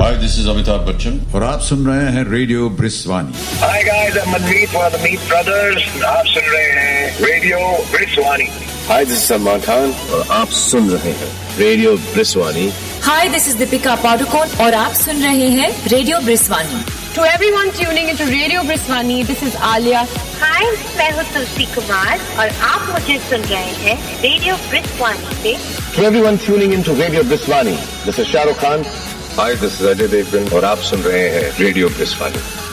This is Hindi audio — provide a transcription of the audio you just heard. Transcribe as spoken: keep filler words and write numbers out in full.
Hi, this is Amitabh Bachchan. और आप सुन रहे हैं radio ब्रिस्वानी. Hi guys, I'm Mandeep for the Meat Brothers. आप सुन रहे हैं radio ब्रिस्वानी. Hi, this is Salman Khan और आप सुन रहे हैं radio ब्रिस्वानी. Hi, this is Deepika Padukone और आप सुन रहे हैं radio ब्रिस्वानी. To everyone tuning into Radio Briswani, this is Alia. Hi, मैं हूँ तुलसी कुमार और आप मुझे सुन रहे हैं रेडियो ब्रिस्वानी पे. To everyone tuning into Radio Briswani, this is Shah Rukh Khan. Hi, this is Ajay Devgan और आप सुन रहे हैं रेडियो ब्रिस्वानी.